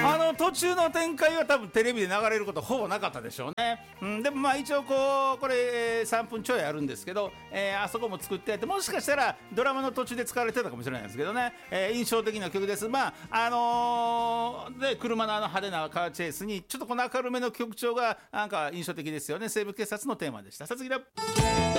途中の展開は多分テレビで流れることほぼなかったでしょうね、でもまあ一応これ、3分ちょいあるんですけど、あそこも作ってあって、もしかしたらドラマの途中で使われてたかもしれないですけどね、印象的な曲です。まあで車の派手なカーチェイスにちょっとこの明るめの曲調がなんか印象的ですよね。西部警察のテーマでした。さつきだ。